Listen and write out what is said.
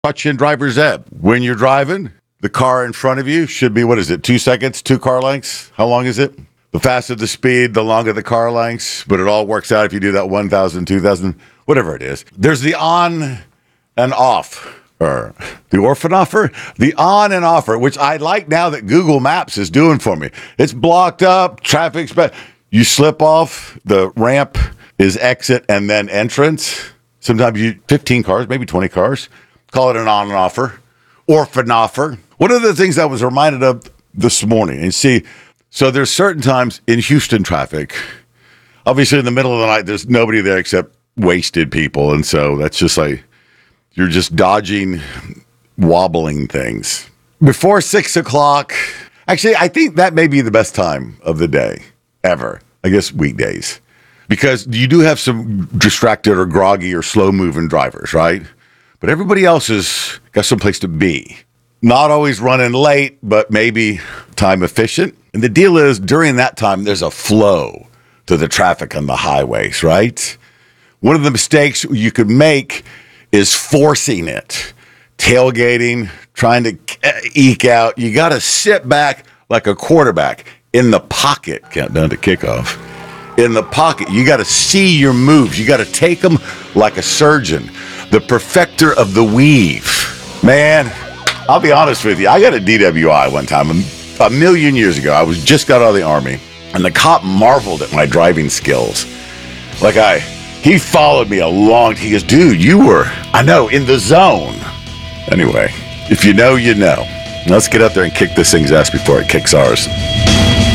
Caution driver's ed. When you're driving, the car in front of you should be, 2 seconds, 2 car lengths? How long is it? The faster the speed, the longer the car lengths, but it all works out if you do that 1,000, 2,000, whatever it is. There's the on and off, or the orphanoffer, the on and offer, which I like now that Google Maps is doing for me. It's blocked up, traffic's bad. You slip off, the ramp is exit and then entrance. Sometimes 15 cars, maybe 20 cars. Call it an on and offer, orphanoffer. One of the things I was reminded of this morning, and see, so there's certain times in Houston traffic, obviously in the middle of the night, there's nobody there except wasted people. And so that's just like, you're just dodging, wobbling things. Before 6 o'clock, actually, I think that may be the best time of the day ever. I guess weekdays. Because you do have some distracted or groggy or slow moving drivers, right? But everybody else has got someplace to be. Not always running late, but maybe time efficient. And the deal is, during that time, there's a flow to the traffic on the highways, right? One of the mistakes you could make is forcing it. Tailgating, trying to eke out. You got to sit back like a quarterback in the pocket. Countdown to kickoff. In the pocket. You got to see your moves. You got to take them like a surgeon. The perfecter of the weave. Man, I'll be honest with you. I got a DWI one time a million years ago. I just got out of the Army, and the cop marveled at my driving skills. He followed me he goes, dude, you were, I know, in the zone. Anyway, if you know, you know. Let's get out there and kick this thing's ass before it kicks ours.